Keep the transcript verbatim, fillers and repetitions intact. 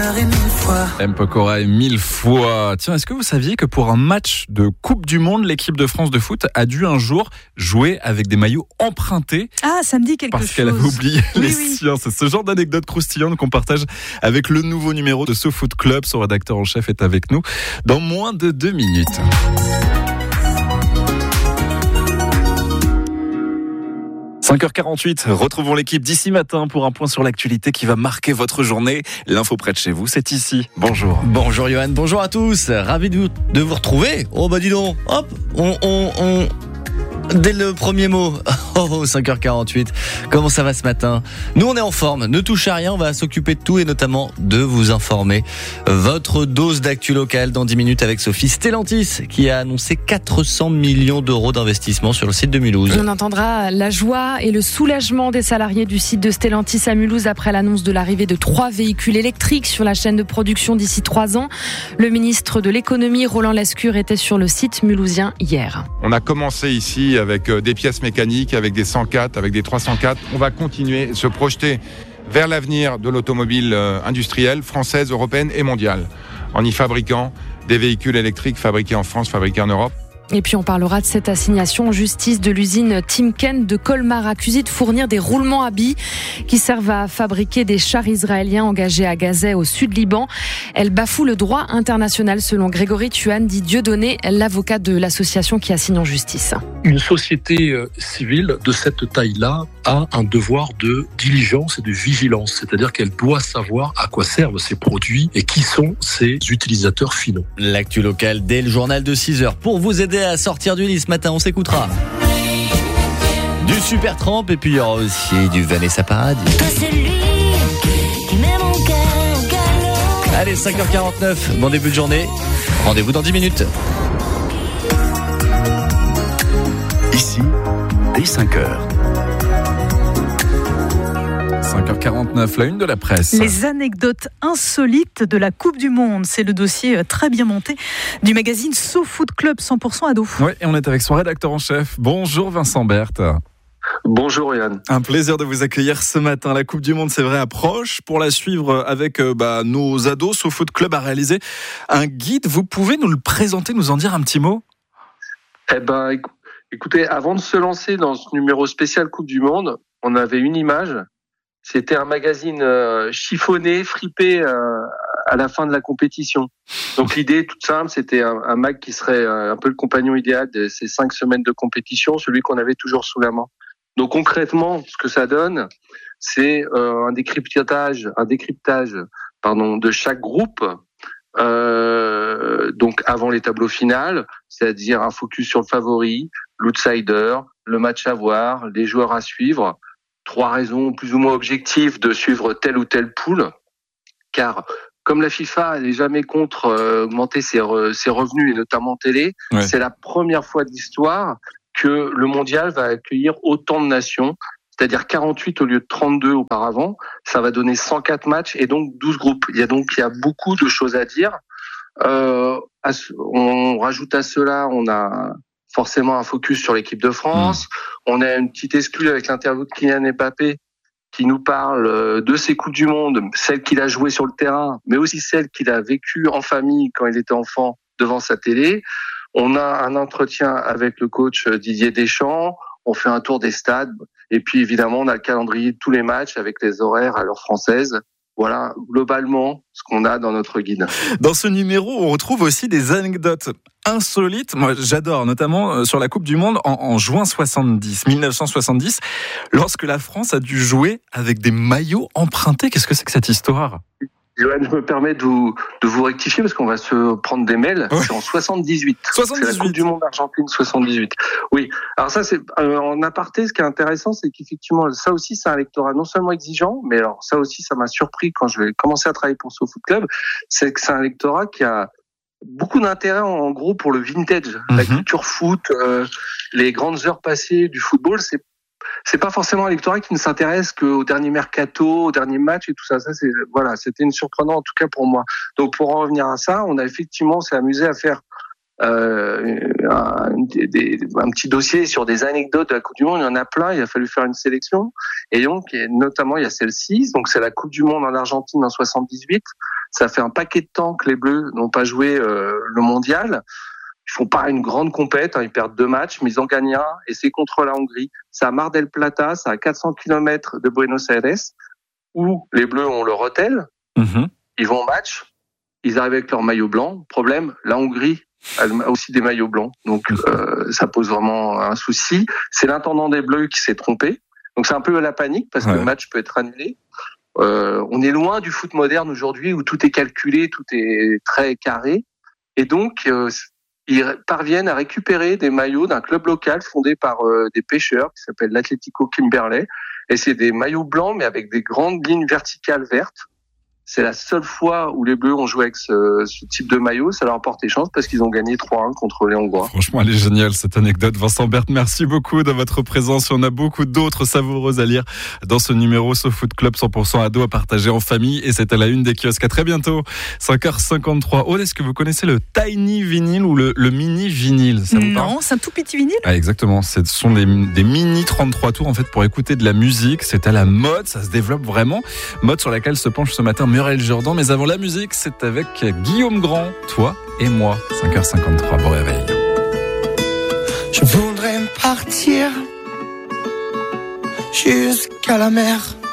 et mille fois. M. Pokora et mille fois. Tiens, est-ce que vous saviez que pour un match de Coupe du Monde, l'équipe de France de foot a dû un jour jouer avec des maillots empruntés? Ah, ça me dit quelque parce chose. Parce qu'elle avait oublié oui, les oui. siens. C'est ce genre d'anecdote croustillante qu'on partage avec le nouveau numéro de SoFoot Club. Son rédacteur en chef est avec nous dans moins de deux minutes. cinq heures quarante-huit, retrouvons l'équipe d'ici matin pour un point sur l'actualité qui va marquer votre journée. L'info près de chez vous, c'est ici. Bonjour. Bonjour Johan, bonjour à tous. Ravi de vous, de vous retrouver. Oh bah dis donc, hop, on... on, on... Dès le premier mot, oh, cinq heures quarante-huit, comment ça va ce matin? Nous on est en forme, ne touchez à rien, on va s'occuper de tout et notamment de vous informer. Votre dose d'actu locale dans dix minutes avec Sophie Stellantis qui a annoncé quatre cents millions d'euros d'investissement sur le site de Mulhouse. On entendra la joie et le soulagement des salariés du site de Stellantis à Mulhouse après l'annonce de l'arrivée de trois véhicules électriques sur la chaîne de production d'ici trois ans. Le ministre de l'économie, Roland Lescure, était sur le site mulhousien hier. On a commencé ici avec des pièces mécaniques, avec des cent quatre, avec des trois cent quatre. On va continuer, se projeter vers l'avenir de l'automobile industrielle, française, européenne et mondiale, en y fabriquant des véhicules électriques fabriqués en France, fabriqués en Europe. Et puis on parlera de cette assignation en justice de l'usine Timken de Colmar, accusée de fournir des roulements à billes qui servent à fabriquer des chars israéliens engagés à Gaza au sud Liban. Elle bafoue le droit international selon Grégory Tuan, dit Dieudonné, l'avocat de l'association qui assigne en justice. Une société civile de cette taille-là a un devoir de diligence et de vigilance, c'est-à-dire qu'elle doit savoir à quoi servent ces produits et qui sont ses utilisateurs finaux. L'actu locale dès le journal de six heures. Pour vous aider à sortir du lit ce matin, on s'écoutera du Supertramp et puis il y aura aussi du Vanessa Paradis. Allez, cinq heures quarante-neuf, bon début de journée. Rendez-vous dans dix minutes. Ici, dès cinq heures. cinq heures quarante-neuf, la une de la presse. Les anecdotes insolites de la Coupe du Monde. C'est le dossier très bien monté du magazine SoFoot Club cent pour cent ado. Oui, et on est avec son rédacteur en chef. Bonjour Vincent Berthe. Bonjour Yann. Un plaisir de vous accueillir ce matin. La Coupe du Monde, c'est vrai, approche. Pour la suivre avec bah, nos ados, SoFoot Club a réalisé un guide. Vous pouvez nous le présenter, nous en dire un petit mot? Eh ben, écoutez, avant de se lancer dans ce numéro spécial Coupe du Monde, on avait une image. C'était un magazine euh, chiffonné, fripé euh, à la fin de la compétition. Donc l'idée, toute simple, c'était un, un mag qui serait euh, un peu le compagnon idéal de ces cinq semaines de compétition, celui qu'on avait toujours sous la main. Donc concrètement, ce que ça donne, c'est euh, un décryptage, un décryptage, pardon, de chaque groupe. Euh, donc avant les tableaux finaux, c'est-à-dire un focus sur le favori, l'outsider, le match à voir, les joueurs à suivre. Trois raisons plus ou moins objectives de suivre telle ou telle poule, car comme la FIFA n'est jamais contre euh, augmenter ses, re, ses revenus, et notamment télé, ouais. C'est la première fois de l'histoire que le mondial va accueillir autant de nations, c'est-à-dire quarante-huit au lieu de trente-deux auparavant. Ça va donner cent quatre matchs et donc douze groupes. Il y a donc il y a beaucoup de choses à dire. Euh, à, on rajoute à cela, on a forcément un focus sur l'équipe de France. Mmh. On a une petite exclue avec l'interview de Kylian Mbappé qui nous parle de ses Coupes du Monde, celle qu'il a jouées sur le terrain, mais aussi celle qu'il a vécue en famille quand il était enfant devant sa télé. On a un entretien avec le coach Didier Deschamps. On fait un tour des stades. Et puis évidemment, on a le calendrier de tous les matchs avec les horaires à l'heure française. Voilà, globalement, ce qu'on a dans notre guide. Dans ce numéro, on retrouve aussi des anecdotes insolites. Moi, j'adore, notamment sur la Coupe du Monde en, en juin soixante-dix, dix-neuf cent soixante-dix, lorsque la France a dû jouer avec des maillots empruntés. Qu'est-ce que c'est que cette histoire ? Johan, je me permets de vous, de vous rectifier parce qu'on va se prendre des mails. Ouais. C'est en soixante-dix-huit. soixante-dix-huit. C'est la Coupe du Monde Argentine soixante-dix-huit. Oui. Alors ça, c'est euh, en aparté. Ce qui est intéressant, c'est qu'effectivement, ça aussi, c'est un lectorat non seulement exigeant, mais alors ça aussi, ça m'a surpris quand je vais commencer à travailler pour SoFoot Club. C'est que c'est un lectorat qui a beaucoup d'intérêt en gros pour le vintage, mm-hmm. la culture foot, euh, les grandes heures passées du football. C'est C'est pas forcément un électorat qui ne s'intéresse qu'au dernier mercato, au dernier match et tout ça. Ça, c'est, voilà, c'était une surprenant en tout cas pour moi. Donc, pour en revenir à ça, on a effectivement, on s'est amusé à faire euh, un, des, un petit dossier sur des anecdotes de la Coupe du Monde. Il y en a plein. Il a fallu faire une sélection. Et donc, notamment, il y a celle-ci. Donc, c'est la Coupe du Monde en Argentine en soixante-dix-huit. Ça fait un paquet de temps que les Bleus n'ont pas joué euh, le mondial. Ils font pas une grande compète, hein, ils perdent deux matchs, mais ils en gagnent un, et c'est contre la Hongrie. C'est à Mar del Plata, c'est à quatre cents kilomètres de Buenos Aires, où les Bleus ont leur hôtel. Mmh. Ils vont au match, ils arrivent avec leur maillot blanc. Problème, la Hongrie elle a aussi des maillots blancs, donc euh, ça pose vraiment un souci. C'est l'intendant des Bleus qui s'est trompé, donc c'est un peu la panique parce ouais. que le match peut être annulé. Euh, on est loin du foot moderne aujourd'hui où tout est calculé, tout est très carré, et donc euh, ils parviennent à récupérer des maillots d'un club local fondé par euh, des pêcheurs qui s'appelle l'Atlético Kimberley, et c'est des maillots blancs mais avec des grandes lignes verticales vertes. C'est la seule fois où les Bleus ont joué avec ce, ce type de maillot. Ça leur a porté chance parce qu'ils ont gagné trois un contre les Hongrois. Franchement, elle est géniale cette anecdote. Vincent Berthe, merci beaucoup de votre présence. On a beaucoup d'autres savoureuses à lire dans ce numéro SoFoot Club cent pour cent ado à partager en famille. Et c'est à la une des kiosques. À très bientôt. cinq heures cinquante-trois. Oh, est-ce que vous connaissez le tiny vinyle ou le, le mini vinyle? Ça vous parle? Non, c'est un tout petit vinyle. Ah, exactement. Ce sont des, des mini trente-trois tours en fait pour écouter de la musique. C'est à la mode. Ça se développe vraiment. Mode sur laquelle se penche ce matin Muriel Jourdan, mais avant la musique, c'est avec Guillaume Grand, toi et moi. cinq heures cinquante-trois, bon réveil. Je voudrais partir jusqu'à la mer.